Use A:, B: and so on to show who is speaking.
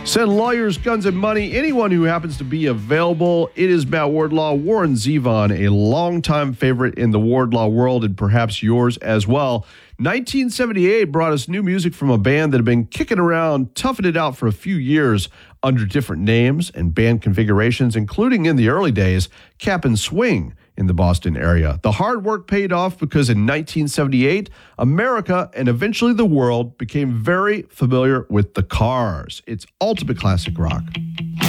A: Send lawyers, guns, and money, anyone who happens to be available. It is Matt Wardlaw, Warren Zevon, a longtime favorite in the Wardlaw world and perhaps yours as well. 1978 brought us new music from a band that had been kicking around, toughing it out for a few years under different names and band configurations, including in the early days, Cap'n Swing in the Boston area. The hard work paid off because in 1978, America and eventually the world became very familiar with the Cars. It's ultimate classic rock.